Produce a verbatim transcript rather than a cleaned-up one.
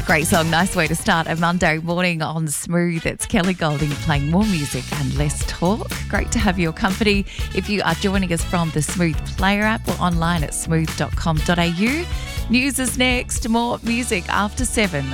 Great song, nice way to start a Monday morning on Smooth. It's Kelly Golding playing more music and less talk. Great to have your company. If you are joining us from the Smooth Player app or online at smooth dot com dot a u. News is next, more music after seven